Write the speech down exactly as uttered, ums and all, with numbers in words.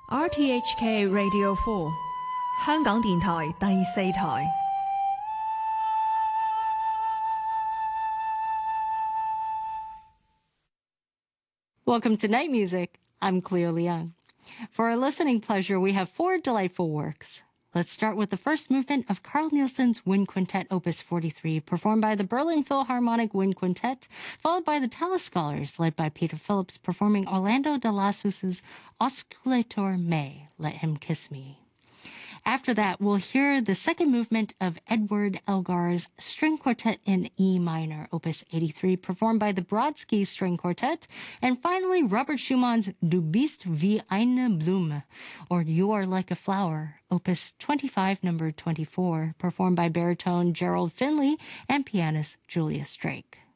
R T H K Radio four 香港電台第四台。 Welcome to Night Music. I'm Cleo Leung. For our listening pleasure, we have four delightful works. Let's start with the first movement of Carl Nielsen's Wind Quintet Opus forty-three, performed by the Berlin Philharmonic Wind Quintet, followed by the Telescholars, led by Peter Phillips, performing Orlando de Lassus's Auscultator Me, Let Him Kiss Me. After that, we'll hear the second movement of Edward Elgar's String Quartet in E minor, Opus eighty-three, performed by the Brodsky String Quartet, and finally Robert Schumann's Du bist wie eine Blume, or You Are Like a Flower, Opus twenty-five, number twenty-four, performed by baritone Gerald Finley and pianist Julius Drake.